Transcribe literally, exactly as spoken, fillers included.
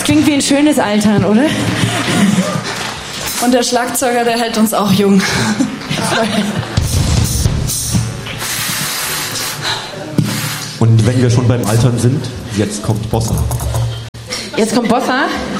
Klingt wie ein schönes Altern, oder? Und der Schlagzeuger, der hält uns auch jung. Und wenn wir schon beim Altern sind, jetzt kommt Bossa. Jetzt kommt Bossa.